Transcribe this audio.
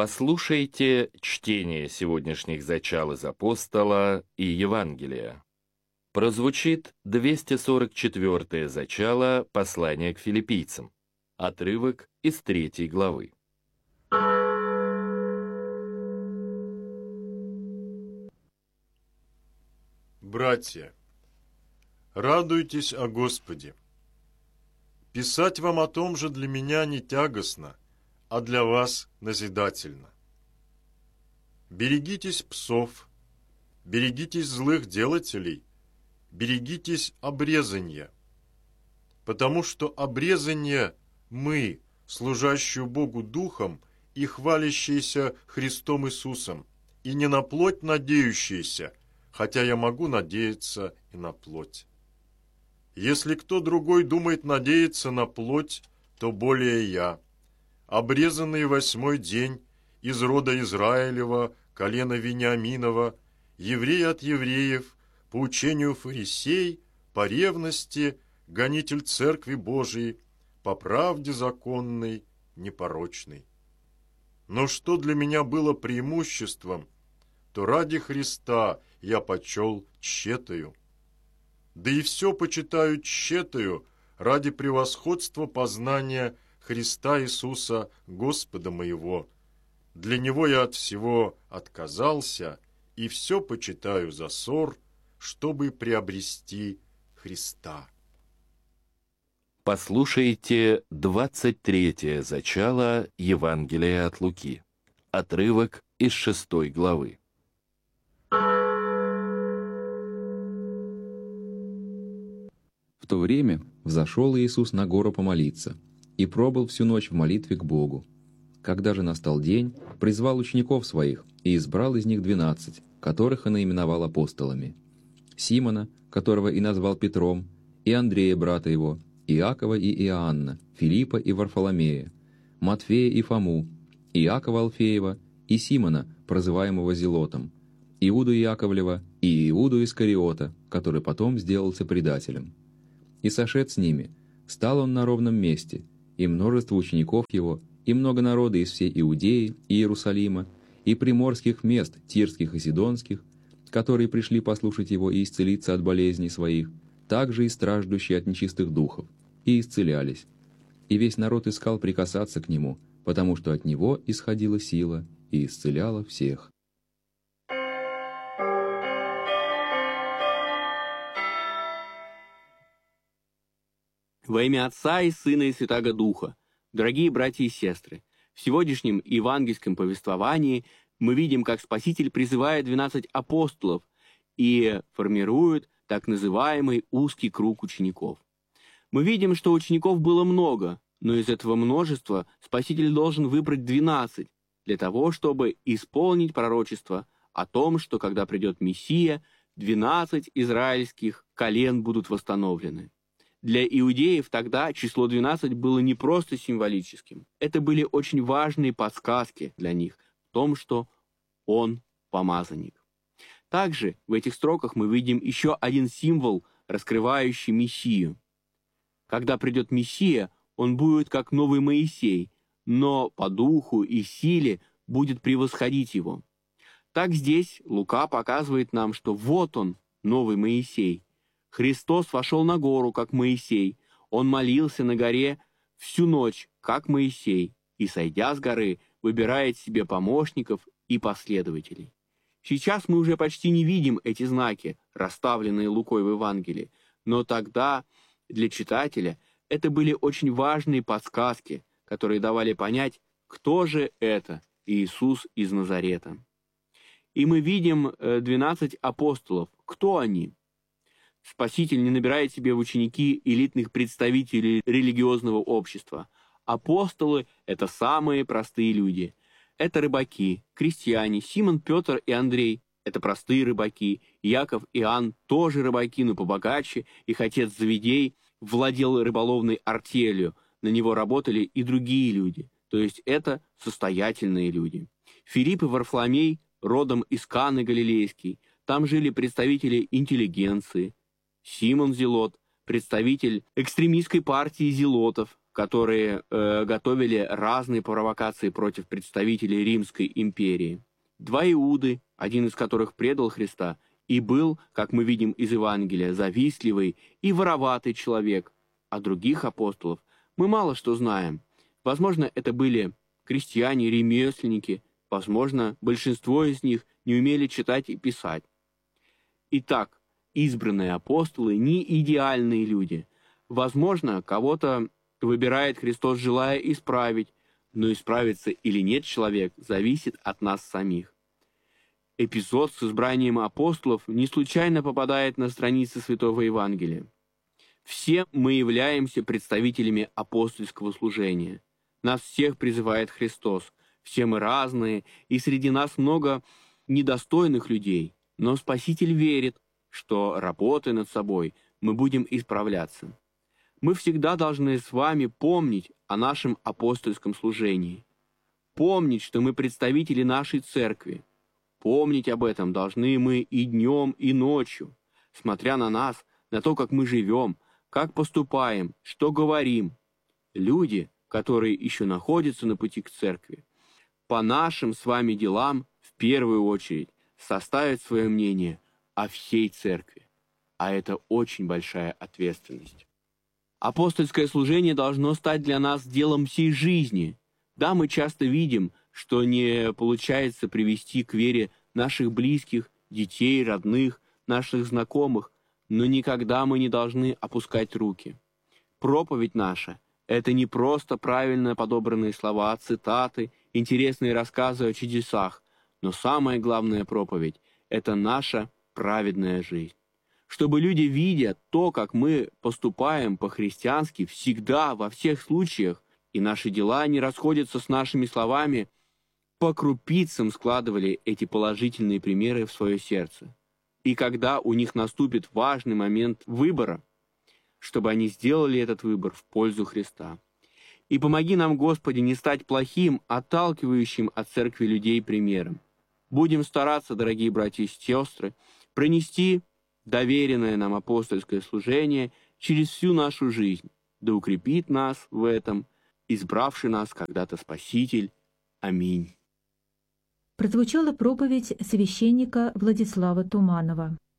Послушайте чтение сегодняшних зачал из Апостола и Евангелия. Прозвучит 244-е зачало послания к филиппийцам, отрывок из 3 главы. Братья, радуйтесь о Господе. Писать вам о том же для меня не тягостно, а для вас назидательно. Берегитесь псов, берегитесь злых делателей, берегитесь обрезания, потому что обрезание мы, служащие Богу Духом и хвалящиеся Христом Иисусом, и не на плоть надеющиеся, хотя я могу надеяться и на плоть. Если кто другой думает надеяться на плоть, то более я, обрезанный 8-й день из рода Израилева, колена Вениаминова, еврей от евреев, по учению фарисей, по ревности, гонитель Церкви Божией, по правде законной, непорочной. Но что для меня было преимуществом, то ради Христа я почел тщетою. Да и все почитаю тщетою ради превосходства познания Христа Иисуса, Господа моего. Для Него я от всего отказался, и все почитаю за ссор, чтобы приобрести Христа. Послушайте 23-е зачало Евангелия от Луки, отрывок из 6 главы. В то время взошел Иисус на гору помолиться и пробыл всю ночь в молитве к Богу. Когда же настал день, призвал учеников своих и избрал из них 12, которых и наименовал апостолами: Симона, которого и назвал Петром, и Андрея, брата его, Иакова и Иоанна, Филиппа и Варфоломея, Матфея и Фому, Иакова Алфеева и Симона, прозываемого Зелотом, Иуду Яковлева и Иуду Искариота, который потом сделался предателем. И сошед с ними, стал он на ровном месте, и множество учеников его, и много народа из всей Иудеи и Иерусалима, и приморских мест, тирских и сидонских, которые пришли послушать его и исцелиться от болезней своих, также и страждущие от нечистых духов, и исцелялись. И весь народ искал прикасаться к нему, потому что от него исходила сила и исцеляла всех. Во имя Отца и Сына и Святаго Духа, дорогие братья и сестры, в сегодняшнем евангельском повествовании мы видим, как Спаситель призывает 12 апостолов и формирует так называемый узкий круг учеников. Мы видим, что учеников было много, но из этого множества Спаситель должен выбрать 12 для того, чтобы исполнить пророчество о том, что когда придет Мессия, 12 израильских колен будут восстановлены. Для иудеев тогда число 12 было не просто символическим. Это были очень важные подсказки для них в том, что он помазанник. Также в этих строках мы видим еще один символ, раскрывающий Мессию. Когда придет Мессия, он будет как новый Моисей, но по духу и силе будет превосходить его. Так здесь Лука показывает нам, что вот он, новый Моисей. Христос вошел на гору, как Моисей. Он молился на горе всю ночь, как Моисей, и, сойдя с горы, выбирает себе помощников и последователей. Сейчас мы уже почти не видим эти знаки, расставленные Лукой в Евангелии, но тогда для читателя это были очень важные подсказки, которые давали понять, кто же это Иисус из Назарета. И мы видим 12 апостолов. Кто они? Спаситель не набирает себе в ученики элитных представителей религиозного общества. Апостолы – это самые простые люди. Это рыбаки, крестьяне, Симон, Петр и Андрей – это простые рыбаки. Яков и Иоанн тоже рыбаки, но побогаче. Их отец Завидей владел рыболовной артелью. На него работали и другие люди. То есть это состоятельные люди. Филипп и Варфоломей родом из Каны Галилейской. Там жили представители интеллигенции. Симон Зелот, представитель экстремистской партии зелотов, которые готовили разные провокации против представителей Римской империи. 2 Иуды, один из которых предал Христа, и был, как мы видим из Евангелия, завистливый и вороватый человек. О других апостолов мы мало что знаем. Возможно, это были крестьяне, ремесленники, возможно, большинство из них не умели читать и писать. Итак, избранные апостолы не идеальные люди. Возможно, кого-то выбирает Христос, желая исправить, но исправится или нет человек, зависит от нас самих. Эпизод с избранием апостолов не случайно попадает на страницы Святого Евангелия. Все мы являемся представителями апостольского служения. Нас всех призывает Христос. Все мы разные, и среди нас много недостойных людей. Но Спаситель верит, что, работая над собой, мы будем исправляться. Мы всегда должны с вами помнить о нашем апостольском служении. Помнить, что мы представители нашей церкви. Помнить об этом должны мы и днем, и ночью, смотря на нас, на то, как мы живем, как поступаем, что говорим. Люди, которые еще находятся на пути к церкви, по нашим с вами делам в первую очередь составят свое мнение о всей церкви. А это очень большая ответственность. Апостольское служение должно стать для нас делом всей жизни. Да, мы часто видим, что не получается привести к вере наших близких, детей, родных, наших знакомых, но никогда мы не должны опускать руки. Проповедь наша — это не просто правильно подобранные слова, цитаты, интересные рассказы о чудесах, но самая главная проповедь — это наша праведная жизнь. Чтобы люди, видя то, как мы поступаем по-христиански всегда, во всех случаях, и наши дела не расходятся с нашими словами, по крупицам складывали эти положительные примеры в свое сердце. И когда у них наступит важный момент выбора, чтобы они сделали этот выбор в пользу Христа. И помоги нам, Господи, не стать плохим, отталкивающим от церкви людей примером. Будем стараться, дорогие братья и сестры, пронести доверенное нам апостольское служение через всю нашу жизнь, да укрепит нас в этом, избравший нас когда-то Спаситель. Аминь. Прозвучала проповедь священника Владислава Туманова.